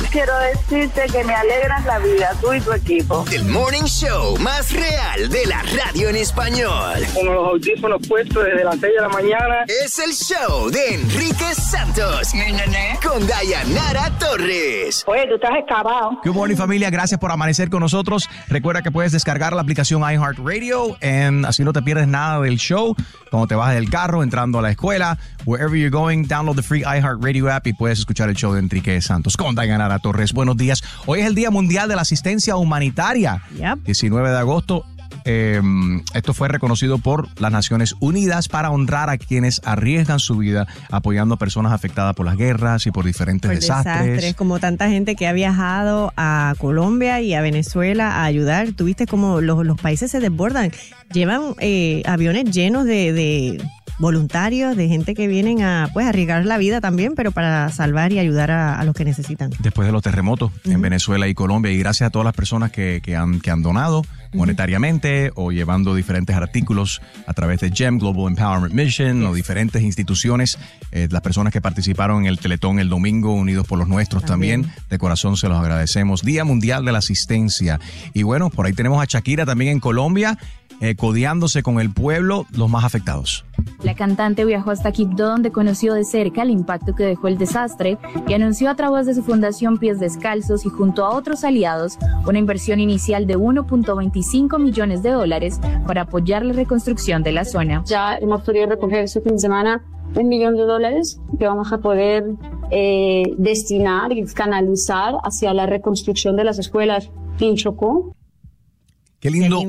quiero decirte que me alegras la vida, tú y tu equipo. El morning show más real de la radio en español. Con los audífonos puestos desde las 6 de la mañana. Es el show de Enrique Santos. Con Dayanara Torres. Oye, tú estás excavado. Good morning, familia. Gracias por amanecer con nosotros. Recuerda que puedes descargar la aplicación iHeartRadio. Así no te pierdes nada del show. Cuando te bajes del carro, entrando a la escuela, wherever you're going, download the free iHeartRadio app y puedes escuchar el show de Enrique Santos con Dayanara Torres. Buenos días. Hoy es el Día Mundial de la Asistencia Humanitaria. 19 de agosto. Esto fue reconocido por las Naciones Unidas para honrar a quienes arriesgan su vida apoyando a personas afectadas por las guerras y por diferentes desastres. Como tanta gente que ha viajado a Colombia y a Venezuela a ayudar. Tuviste como los países se desbordan. Llevan aviones llenos de voluntarios, de gente que vienen a arriesgar la vida también, pero para salvar y ayudar a los que necesitan. Después de los terremotos en Venezuela y Colombia, y gracias a todas las personas que han donado monetariamente o llevando diferentes artículos a través de GEM, Global Empowerment Mission, o diferentes instituciones, las personas que participaron en el Teletón el domingo, Unidos por los Nuestros también, de corazón se los agradecemos. Día Mundial de la Asistencia. Y bueno, por ahí tenemos a Shakira también en Colombia, codeándose con el pueblo, los más afectados. La cantante viajó hasta Quibdó, donde conoció de cerca el impacto que dejó el desastre y anunció a través de su fundación Pies Descalzos y junto a otros aliados una inversión inicial de $1.25 millones para apoyar la reconstrucción de la zona. Ya hemos podido recoger este fin de semana $1 millón que vamos a poder destinar y canalizar hacia la reconstrucción de las escuelas en Chocó. Qué lindo.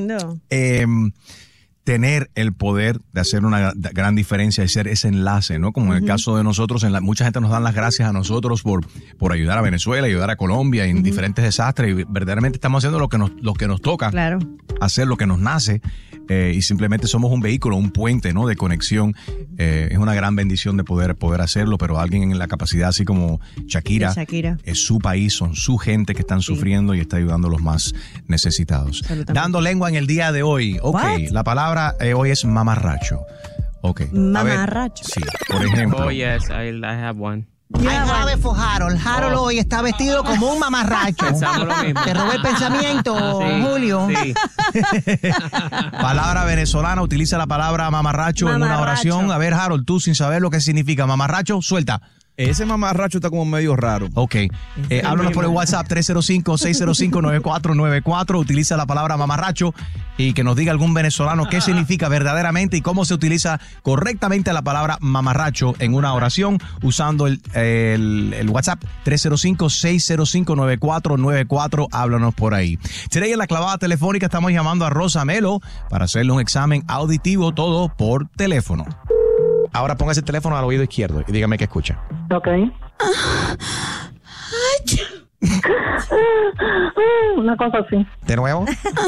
Tener el poder de hacer una gran diferencia y ser ese enlace, ¿no? Como en el caso de nosotros, mucha gente nos da las gracias a nosotros por ayudar a Venezuela, ayudar a Colombia en diferentes desastres, y verdaderamente estamos haciendo lo que nos toca, hacer lo que nos nace, y simplemente somos un vehículo, un puente, ¿no? De conexión. Es una gran bendición de poder hacerlo, pero alguien en la capacidad así como Shakira, es su país, son su gente que están sufriendo y está ayudando a los más necesitados. Dando lengua en el día de hoy. La palabra hoy es mamarracho. Mamarracho. Sí, por ejemplo. Oh, yes, I have one. I have it for Harold. Harold hoy está vestido como un mamarracho. Pensamos lo mismo. Te robé el pensamiento, Julio. Sí. Palabra venezolana, utiliza la palabra mamarracho en una oración. A ver, Harold, tú sin saber lo que significa mamarracho, suelta. Ese mamarracho está como medio raro. Háblanos por el WhatsApp 305-605-9494. Utiliza la palabra mamarracho y que nos diga algún venezolano qué significa verdaderamente y cómo se utiliza correctamente la palabra mamarracho en una oración usando el WhatsApp 305-605-9494. Háblanos por ahí. Today en la clavada telefónica estamos llamando a Rosa Melo para hacerle un examen auditivo, todo por teléfono. Ahora póngase el teléfono al oído izquierdo y dígame qué escucha. Una cosa así. ¿De nuevo?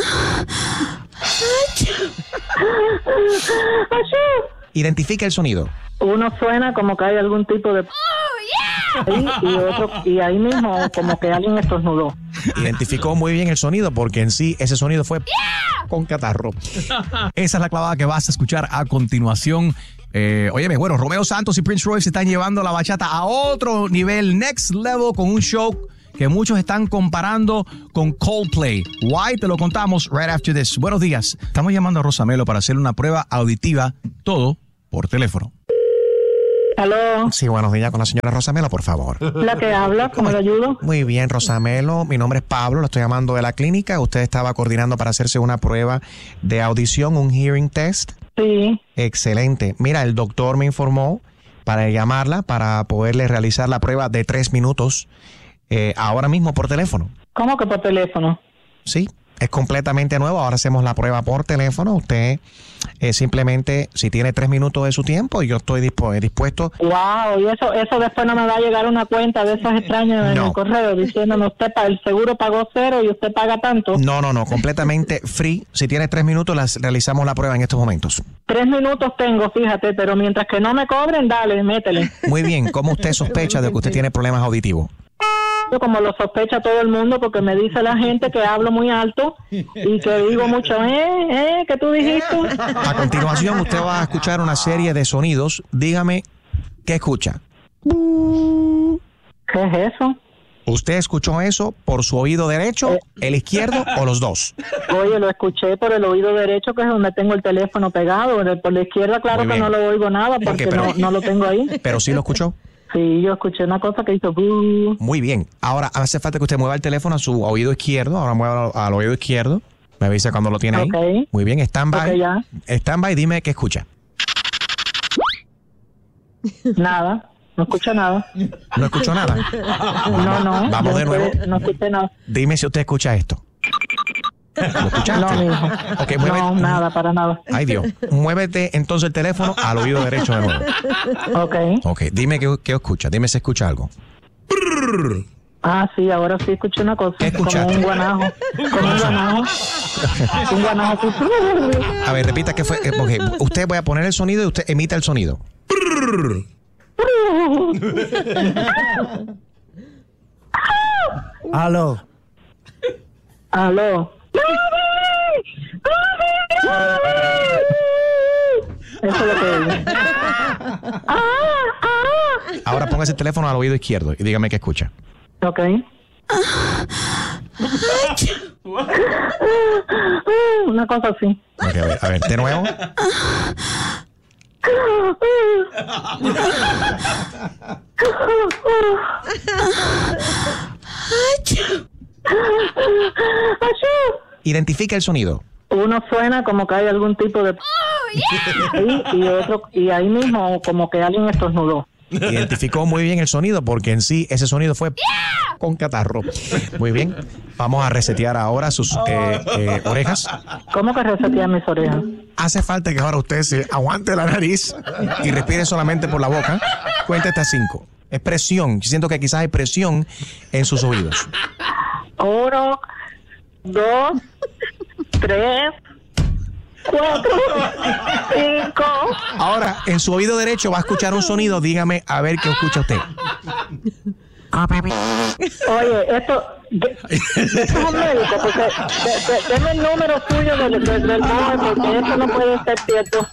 Identifica el sonido. Uno suena como que hay algún tipo de... y ahí mismo como que alguien estornudó. Identificó muy bien el sonido porque en sí ese sonido fue con catarro. Esa es la clavada que vas a escuchar a continuación. Óyeme, bueno, Romeo Santos y Prince Royce están llevando la bachata a otro nivel, next level, con un show que muchos están comparando con Coldplay. Why? Te lo contamos right after this. Buenos días. Estamos llamando a Rosa Melo para hacerle una prueba auditiva, todo por teléfono. ¿Aló? Sí, buenos días, con la señora Rosa Melo, por favor. La que habla, ¿cómo le ayudo? Muy bien, Rosa Melo, mi nombre es Pablo, lo estoy llamando de la clínica. Usted estaba coordinando para hacerse una prueba de audición, un hearing test. Sí. Excelente. Mira, el doctor me informó para llamarla, para poderle realizar la prueba de 3 minutos ahora mismo por teléfono. ¿Cómo que por teléfono? Sí, es completamente nuevo. Ahora hacemos la prueba por teléfono. Usted simplemente, si tiene 3 minutos de su tiempo, yo estoy dispuesto. Wow, y eso después no me va a llegar una cuenta de esas extrañas en el correo diciéndome usted el seguro pagó 0 y usted paga tanto. No, completamente free. Si tiene 3 minutos, realizamos la prueba en estos momentos. 3 minutos tengo, fíjate, pero mientras que no me cobren, dale, métele. Muy bien, ¿cómo usted sospecha de que usted tiene problemas auditivos? Como lo sospecha todo el mundo, porque me dice la gente que hablo muy alto y que digo mucho, ¿qué tú dijiste? A continuación, usted va a escuchar una serie de sonidos. Dígame, ¿qué escucha? ¿Qué es eso? ¿Usted escuchó eso por su oído derecho, el izquierdo o los dos? Oye, lo escuché por el oído derecho, que es donde tengo el teléfono pegado. Por la izquierda, claro que no lo oigo nada porque no lo tengo ahí. ¿Pero sí lo escuchó? Sí, yo escuché una cosa que hizo... Buh. Muy bien. Ahora hace falta que usted mueva el teléfono a su oído izquierdo. Ahora mueva al oído izquierdo. Me avisa cuando lo tiene ahí. Muy bien, stand-by. Okay, ya. Stand-by, dime qué escucha. Nada. No escucho nada. ¿No escucho nada? No. Vamos de nuevo. No escuché nada. Dime si usted escucha esto. ¿Lo escuchaste? No, mijo. Okay, no, nada, para nada. Ay, Dios. Muévete entonces el teléfono al oído derecho de nuevo. Ok, dime qué escucha. Dime si escucha algo. Ah, sí, ahora sí escuché una cosa. ¿Qué escuchaste? Como un guanajo. Un guanajo. A ver, repita qué fue. Okay, usted voy a poner el sonido y usted emita el sonido. Aló. Eso es lo que digo. Ahora póngase el teléfono al oído izquierdo y dígame qué escucha. Ok. Una cosa así. Ok, a ver, de nuevo. Identifica el sonido. Uno suena como que hay algún tipo de... y otro, y ahí mismo como que alguien estornudó. Identificó muy bien el sonido porque en sí ese sonido fue con catarro. Muy bien. Vamos a resetear ahora sus orejas. ¿Cómo que resetear mis orejas? Hace falta que ahora usted se aguante la nariz y respire solamente por la boca. Cuente hasta 5. Es presión. Siento que quizás hay presión en sus oídos. 1, 2, 3, 4, 5. Ahora, en su oído derecho va a escuchar un sonido. Dígame a ver qué escucha usted. Oye, esto es un médico, porque denme el número suyo del móvil, porque esto no puede ser cierto.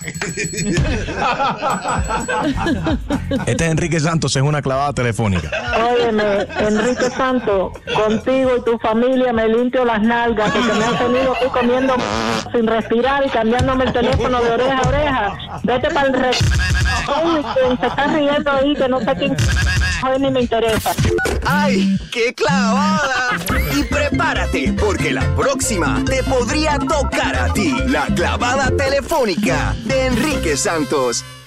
Este es Enrique Santos en una clavada telefónica. Óyeme, Enrique Santos, contigo y tu familia me limpio las nalgas, porque me han tenido aquí comiendo sin respirar y cambiándome el teléfono de oreja a oreja. Vete para el se está riendo ahí, que no sé quién hoy ni me interesa. ¡Ay, qué clavada! Y prepárate, porque la próxima te podría tocar a ti. La clavada telefónica de Enrique Santos.